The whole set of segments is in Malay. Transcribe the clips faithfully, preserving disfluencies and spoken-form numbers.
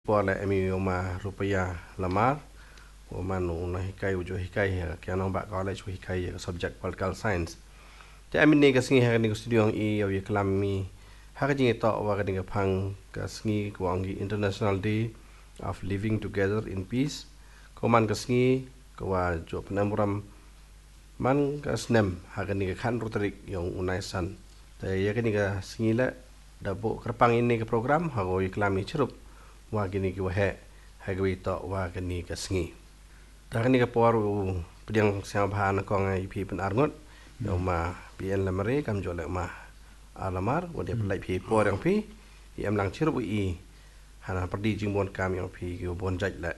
Pole emi uma rupaya lamar Oman una hikai ujo hikai ya kiano ba college hikai ya subject political science. Te emi ne ka singi ha ni studio ang i ya klami ha ka jingi to wa ka dinga phang ka singi ko ang International Day of Living Together in Peace. Ko man ka singi ko wa jo pnamuram man ka snem ha ka ni ka khan rotrik yung unai san. Te ya ka ni ka singi la dabo kerpang ini ke program ha ko klami chirup wa gini ki wahe hagwi to wa gini ka sngi ta gini ka poru pediang siang bahan ko ngai pi pen arngot yo ma pien la mare kam jole ma alamar wa dia pelai pi por yang pi i am lang chiru i hana perdi jingbon kam yang pi ki bon jaj la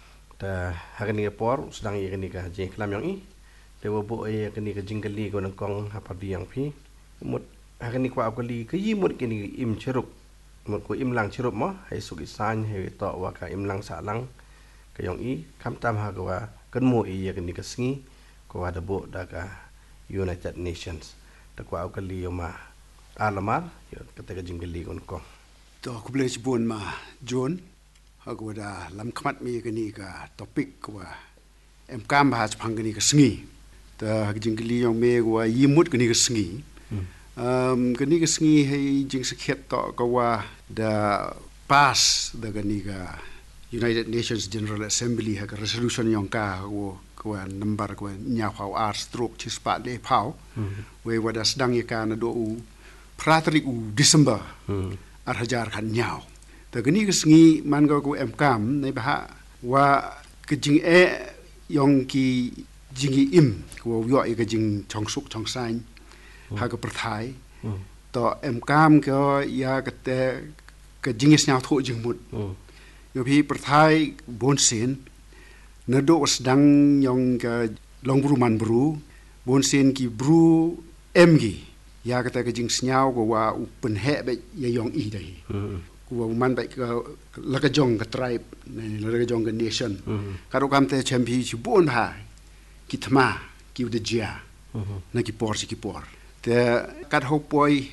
ta hagini ka por sedang i gini ka jing klam yang i de wo bo i gini ka jinggali ko nang kong ha perdi yang pi mut hagini kwa akali ka yi mut gini im chiru một cô im lặng chirup mo hay suki san hay to wa ka im lặng sa lang ka yong i kam tam ha ka wa kan mo i ya ni ka sngi ko wa da bo da ka United Nations da kwa ka li ma alamar yo ka te ka jingali kon ko to ku ble bon ma John ha ko da lam khmat mi ka ni ka topic ko wa em kam ba chang ka ni ka sngi ta jingali yong me ko wa yimut ka ni ka sngi um kani ka sngi hay jing sakhet to ka wa the pass the kani ka United Nations General Assembly ha ka resolution yong ka wo ko number ko nya phau ar stroke chi spa le phau we wa da sedang ka na do u pratri u December ar hajar khan nyao the kani ka sngi man ka ko em kam nei ba wa ka jing e yong ki jingi im ko yo e ka jing chong suk chong san ha ka prathai to em kam ko ya ka te ka jingis nya tho jing mut yo phi prathai bon sin na do sedang yong ka long bru man bru bon sin ki bru em gi ya ka te ka jing snyao ko wa upen he be ya yong i dai ko man ba ka la ka jong ka tribe la ka jong ka nation ka ro kam te champi chi bon ha ki thma ki de jia na ki por ki por te kat ho poi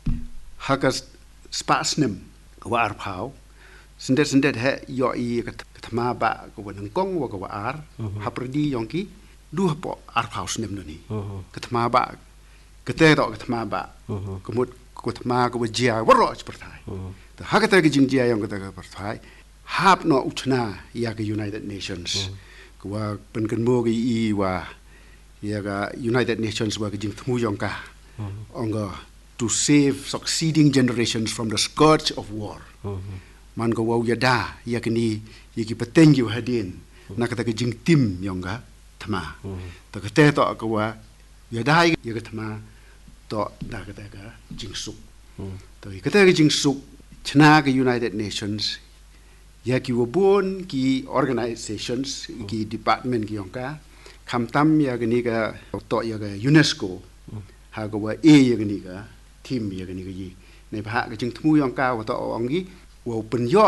hakas spasnem wa ar phau sendet sendet he yo i ka thma ba ko nang kong wa ko ar ha prdi yong ki du po ar phau snem no ni ka thma ba ka te to ka thma ba ko mut ko thma ko jia wa ro ch prthai te ha ka te ki jing jia yong ka te ka prthai hap no uchna ya ka United Nations ko wa pen kan mo gi i wa ya ka United Nations wa ka jing thmu yong ka onga to save succeeding generations from the scourge of war man ko wau yada yakni yiki pateng yu hadin nakata ka jing tim yonga thma to ka te to ko wa yada yaka thma to da ka ta ka jing suk to ka ta ka jing suk chna ka United Nations yaki wo bon ki organizations ki department ki yonga khamtam yakni ka to yaka UNESCO ha ko wa e ya ni ka team ya ni ka yi nei ba ka jing thmu yong ka wa to ong gi wo pen yo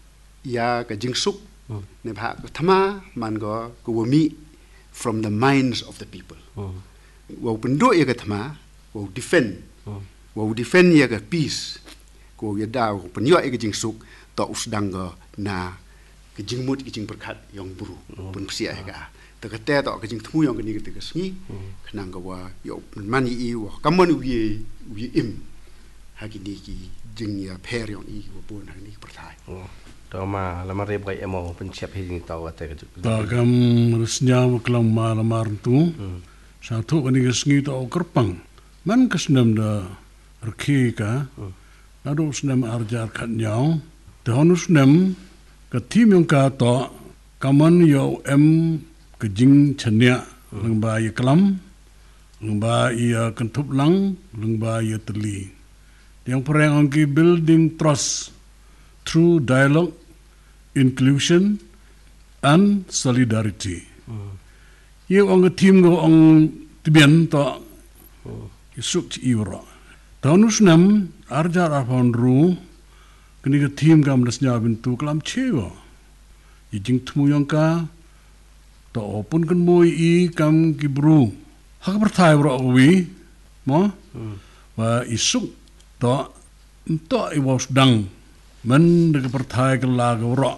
ya ka jing suk nei ba ka thama man go ko wo mi from the minds of the people wo pen do ya ka thama wo defend wo defend ya ka peace ko ya da wo pen yo ya ka jing suk to usdang go na ka jing mut ki jing perkhat yong buru pen sia ya ka ta ka te to ka jing thmu yong ka ni ka sngi khnang ka wa yo mani i wa kamon wi wi im ha ki ni ki jing ya pher yong i wa bon ha ni prathai to ma la mare bai emo pen chep hi ni to wa te ka ta gam rusnya klam ma la mar tu sa thu ka ni ka sngi to kerpang man ka snam da rkhi ka na do snam arjar khat nyao ta honu snam ka tim yong ka to kamon yo em ka jing chania lung ba ya klam lung ba ya kantup lang lung ba ya teli yang perang angki building trust through dialogue inclusion and solidarity ye ong team go ong tibian to isuk chi iro taunus nam arjar afon ru kini ka team kam dasnya bintu klam chewa yijing tmu yang ka to pun kan moi i kam kibru hak berthai bro wi mo wa isuk to to i was dang Men de perthai ke lagu ro